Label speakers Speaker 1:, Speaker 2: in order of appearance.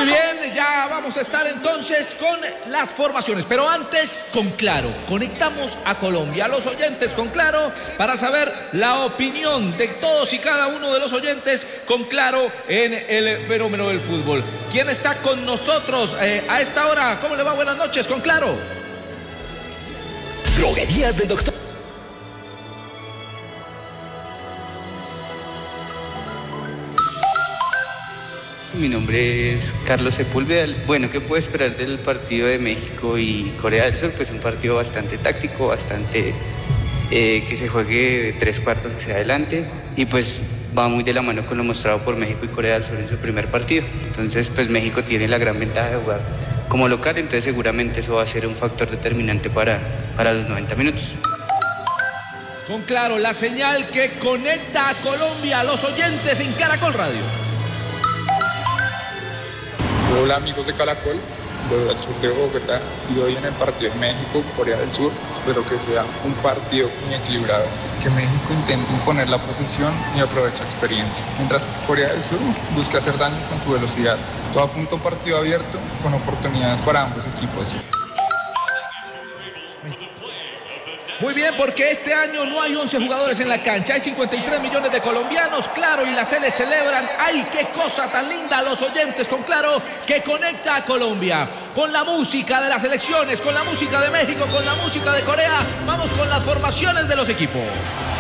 Speaker 1: bien, ya vamos a estar entonces con las formaciones, pero antes con Claro, conectamos a Colombia, a los oyentes con Claro, para saber la opinión de todos y cada uno de los oyentes con Claro en el fenómeno del fútbol. ¿Quién está con nosotros a esta hora? ¿Cómo le va? Buenas noches con Claro.
Speaker 2: Droguerías del doctor.
Speaker 3: Mi nombre es Carlos Sepúlveda. Bueno, ¿qué puedo esperar del partido de México y Corea del Sur? Pues un partido bastante táctico, bastante que se juegue de 3/4 hacia adelante y pues va muy de la mano con lo mostrado por México y Corea del Sur en su primer partido. Entonces, pues México tiene la gran ventaja de jugar como local, entonces seguramente eso va a ser un factor determinante para los 90 minutos.
Speaker 1: Con Claro, la señal que conecta a Colombia, a los oyentes en Caracol Radio.
Speaker 4: Hola amigos de Caracol, desde el sur de Bogotá, y hoy en el partido de México-Corea del Sur espero que sea un partido muy equilibrado, que México intente imponer la posesión y aproveche experiencia, mientras que Corea del Sur busca hacer daño con su velocidad. Todo apunta a un partido abierto con oportunidades para ambos equipos.
Speaker 1: Muy bien, porque este año no hay 11 jugadores en la cancha, hay 53 millones de colombianos, Claro, y las Celes celebran. ¡Ay, qué cosa tan linda! Los oyentes con Claro, que conecta a Colombia con la música de las selecciones, con la música de México, con la música de Corea. Vamos con las formaciones de los equipos.